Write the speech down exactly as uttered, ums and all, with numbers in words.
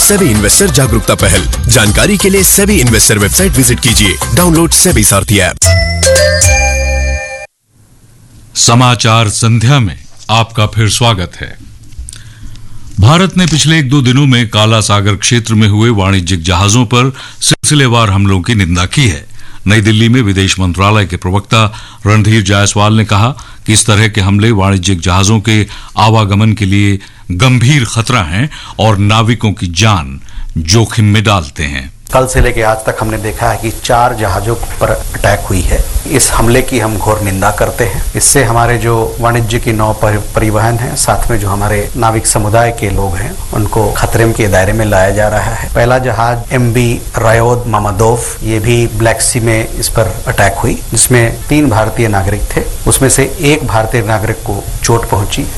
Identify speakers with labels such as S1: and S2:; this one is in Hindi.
S1: सेबी इन्वेस्टर जागरूकता पहल। जानकारी के लिए सेबी इन्वेस्टर वेबसाइट विजिट कीजिए। डाउनलोड सेबी सारथी ऐप।
S2: समाचार संध्या में आपका फिर स्वागत है। भारत ने पिछले एक दो दिनों में काला सागर क्षेत्र में हुए वाणिज्यिक जहाजों पर सिलसिलेवार हमलों की निंदा की है। नई दिल्ली में विदेश मंत्रालय के प्रवक्ता रणधीर जायसवाल ने कहा कि इस तरह के हमले वाणिज्यिक जहाजों के आवागमन के लिए गंभीर खतरा हैं और नाविकों की जान जोखिम में डालते हैं।
S3: कल से लेकर आज तक हमने देखा है कि चार जहाजों पर अटैक हुई है। इस हमले की हम घोर निंदा करते हैं। इससे हमारे जो वाणिज्य की नौ परिवहन है, साथ में जो हमारे नाविक समुदाय के लोग हैं, उनको खतरे के दायरे में लाया जा रहा है। पहला जहाज एम बी रायोद मामादोव, ये भी ब्लैक सी में इस पर अटैक हुई, जिसमें तीन भारतीय नागरिक थे। उसमें से एक भारतीय नागरिक को चोट पहुंची।